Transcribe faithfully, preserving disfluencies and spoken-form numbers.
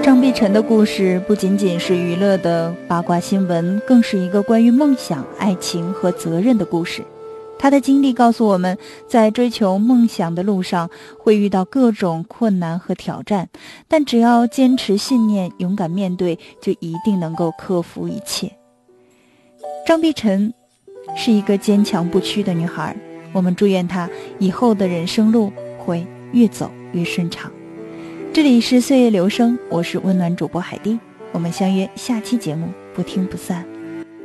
张碧晨的故事不仅仅是娱乐的八卦新闻，更是一个关于梦想、爱情和责任的故事。他的经历告诉我们，在追求梦想的路上会遇到各种困难和挑战，但只要坚持信念，勇敢面对，就一定能够克服一切。张碧晨是一个坚强不屈的女孩，我们祝愿她以后的人生路会越走越顺畅。这里是岁月留声，我是温暖主播海蒂，我们相约下期节目，不听不散。